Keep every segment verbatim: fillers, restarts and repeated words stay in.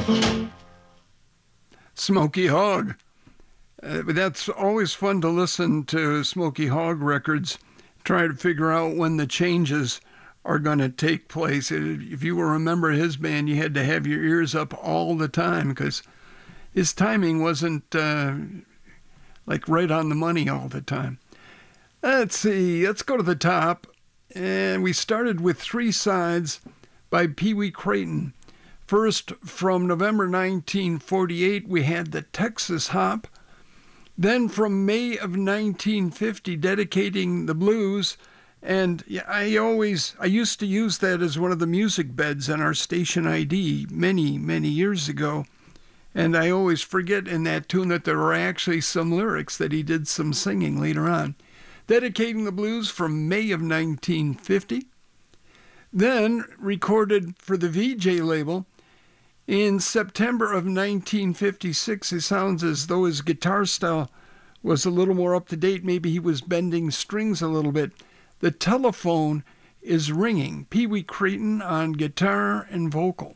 Smokey Hogg. Uh, but that's always fun to listen to Smokey Hogg records, try to figure out when the changes are going to take place. If you were a member of his band, you had to have your ears up all the time because his timing wasn't uh, like right on the money all the time. Let's see, let's go to the top. And we started with Three Sides by Pee Wee Crayton. First, from November nineteen forty-eight, we had the Texas Hop. Then from May of nineteen fifty, Dedicating the Blues. And I always, I used to use that as one of the music beds in our station I D many, many years ago. And I always forget in that tune that there were actually some lyrics that he did some singing later on. Dedicating the Blues from May of nineteen fifty. Then recorded for the V J label in September of nineteen fifty-six. It sounds as though his guitar style was a little more up to date. Maybe he was bending strings a little bit. The Telephone is Ringing. Pee Wee Crayton on guitar and vocal.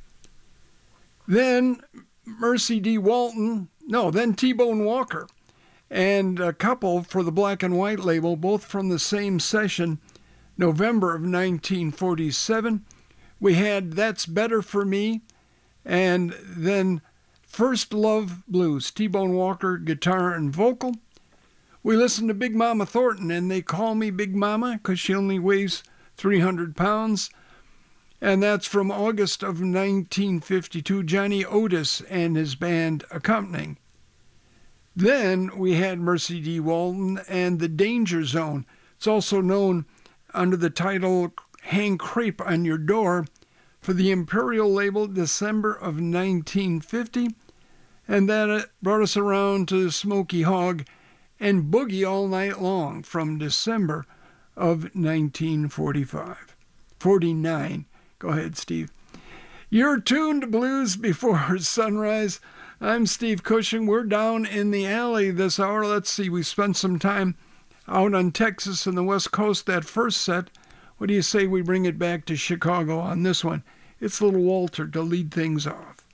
Then Mercy D. Walton, no, then T-Bone Walker, and a couple for the Black and White label, both from the same session, November of nineteen forty-seven. We had That's Better for Me, and then First Love Blues, T-Bone Walker, guitar and vocal. We listened to Big Mama Thornton, and They Call Me Big Mama because she only weighs three hundred pounds. And that's from August of nineteen fifty-two, Johnny Otis and his band accompanying. Then we had Mercy D. Walton and The Danger Zone. It's also known under the title Hang Crepe on Your Door for the Imperial label, December of nineteen fifty. And that brought us around to Smokey Hogg and Boogie All Night Long from December of nineteen forty-five. forty-nine. Go ahead, Steve. You're tuned to Blues Before Sunrise. I'm Steve Cushing. We're down in the alley this hour. Let's see, we spent some time out on Texas and the West Coast that first set. What do you say we bring it back to Chicago on this one? It's Little Walter to lead things off.